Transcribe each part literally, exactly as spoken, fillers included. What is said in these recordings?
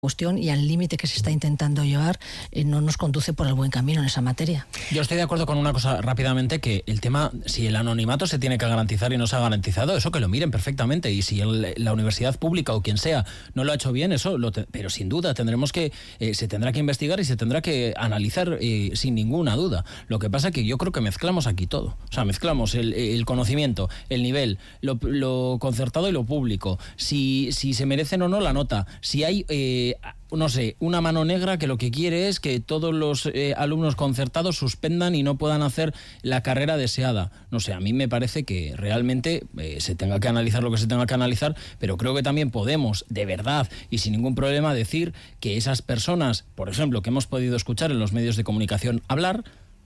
cuestión y al límite que se está intentando llevar eh, no nos conduce por el buen camino en esa materia. Yo estoy de acuerdo con una cosa rápidamente, que el tema, si el anonimato se tiene que garantizar y no se ha garantizado, eso que lo miren perfectamente, y si el, la universidad pública o quien sea no lo ha hecho bien, eso, lo te, pero sin duda tendremos que, eh, se tendrá que investigar y se tendrá que analizar eh, sin ninguna duda. Lo que pasa es que yo creo que mezclamos aquí todo, o sea, mezclamos el, el conocimiento, el nivel, lo, lo concertado y lo público, si, si se merecen o no la nota, si hay... Eh, no sé, una mano negra que lo que quiere es que todos los eh, alumnos concertados suspendan y no puedan hacer la carrera deseada. No sé, a mí me parece que realmente eh, se tenga que analizar lo que se tenga que analizar, pero creo que también podemos, de verdad, y sin ningún problema, decir que esas personas, por ejemplo, que hemos podido escuchar en los medios de comunicación hablar,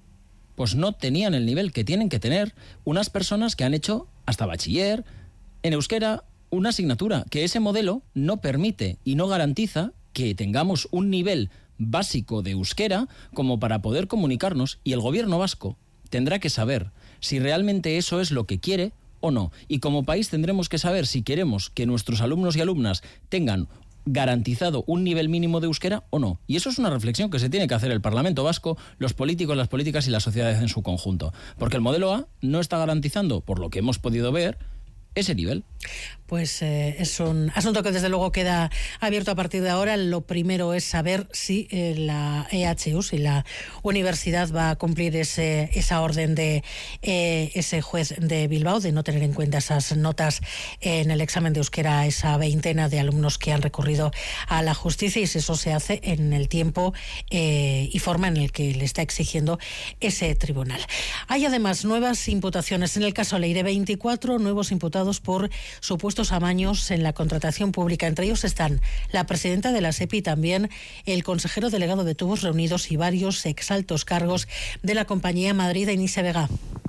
pues no tenían el nivel que tienen que tener unas personas que han hecho hasta bachiller en euskera, una asignatura, que ese modelo no permite y no garantiza que tengamos un nivel básico de euskera como para poder comunicarnos, y el gobierno vasco tendrá que saber si realmente eso es lo que quiere o no. Y como país tendremos que saber si queremos que nuestros alumnos y alumnas tengan garantizado un nivel mínimo de euskera o no. Y eso es una reflexión que se tiene que hacer el Parlamento Vasco, los políticos, las políticas y las sociedades en su conjunto. Porque el modelo A no está garantizando, por lo que hemos podido ver, ese nivel. Pues eh, es un asunto que desde luego queda abierto a partir de ahora. Lo primero es saber si eh, la E H U, si la universidad va a cumplir ese, esa orden de eh, ese juez de Bilbao de no tener en cuenta esas notas en el examen de euskera a esa veintena de alumnos que han recurrido a la justicia, y si eso se hace en el tiempo eh, y forma en el que le está exigiendo ese tribunal. Hay además nuevas imputaciones en el caso Leire, veinticuatro nuevos imputados por supuestos amaños en la contratación pública. Entre ellos están la presidenta de la SEPI y también el consejero delegado de Tubos Reunidos y varios exaltos cargos de la compañía Madrid, Inise Vega.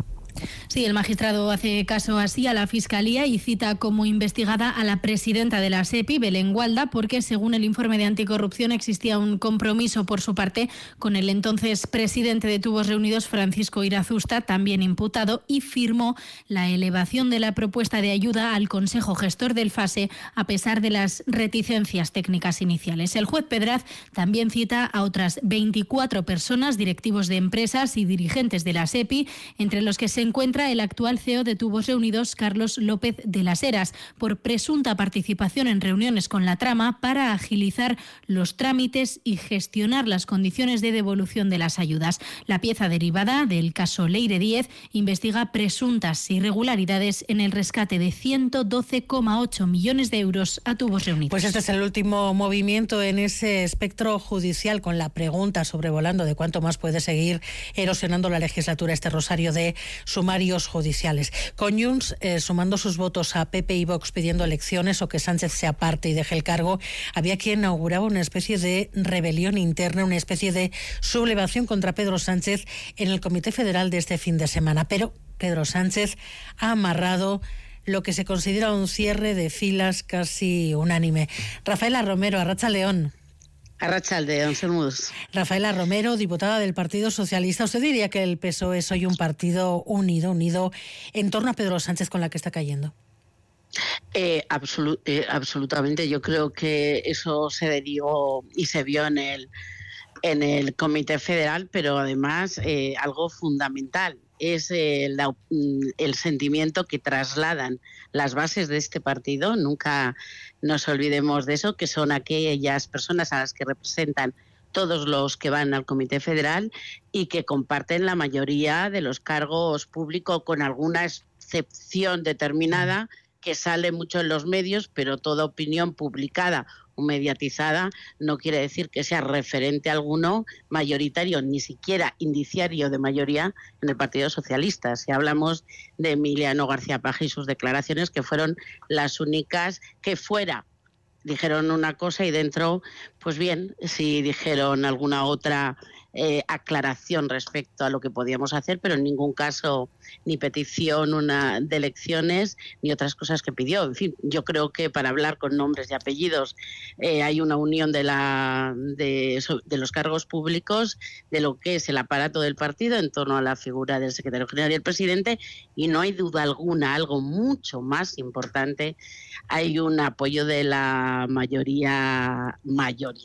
Sí, el magistrado hace caso así a la Fiscalía y cita como investigada a la presidenta de la SEPI, Belén Gualda, porque según el informe de anticorrupción existía un compromiso por su parte con el entonces presidente de Tubos Reunidos, Francisco Irazusta, también imputado, y firmó la elevación de la propuesta de ayuda al Consejo Gestor del FASE a pesar de las reticencias técnicas iniciales. El juez Pedraz también cita a otras veinticuatro personas, directivos de empresas y dirigentes de la SEPI, entre los que se encuentra el actual C E O de Tubos Reunidos, Carlos López de las Heras, por presunta participación en reuniones con la trama para agilizar los trámites y gestionar las condiciones de devolución de las ayudas. La pieza derivada del caso Leire diez investiga presuntas irregularidades en el rescate de ciento doce coma ocho millones de euros a Tubos Reunidos. Pues este es el último movimiento en ese espectro judicial, con la pregunta sobrevolando de cuánto más puede seguir erosionando la legislatura este rosario de sumarios judiciales. Con Junts eh, sumando sus votos a P P y Vox pidiendo elecciones o que Sánchez se aparte y deje el cargo, había quien inauguraba una especie de rebelión interna, una especie de sublevación contra Pedro Sánchez en el Comité Federal de este fin de semana. Pero Pedro Sánchez ha amarrado lo que se considera un cierre de filas casi unánime. Rafaela Romero, Arratsaldeon. Arratsaldeon, saludos. Rafaela Romero, diputada del Partido Socialista. ¿Usted diría que el P S O E es hoy un partido unido, unido en torno a Pedro Sánchez con la que está cayendo? Eh, absolu- eh, absolutamente. Yo creo que eso se derivó y se vio en el, en el Comité Federal, pero además eh, algo fundamental es eh, la, el sentimiento que trasladan las bases de este partido. Nunca nos olvidemos de eso, que son aquellas personas a las que representan todos los que van al Comité Federal y que comparten la mayoría de los cargos públicos, con alguna excepción determinada que sale mucho en los medios, pero toda opinión publicada o mediatizada no quiere decir que sea referente alguno mayoritario, ni siquiera indiciario de mayoría en el Partido Socialista. Si hablamos de Emiliano García Paje y sus declaraciones, que fueron las únicas que fuera dijeron una cosa y dentro, pues bien, si dijeron alguna otra eh, aclaración respecto a lo que podíamos hacer, pero en ningún caso ni petición una de elecciones ni otras cosas que pidió. En fin, yo creo que para hablar con nombres y apellidos eh, hay una unión de, la, de, de los cargos públicos, de lo que es el aparato del partido en torno a la figura del secretario general y el presidente, y no hay duda alguna, algo mucho más importante, hay un apoyo de la mayoría mayoritaria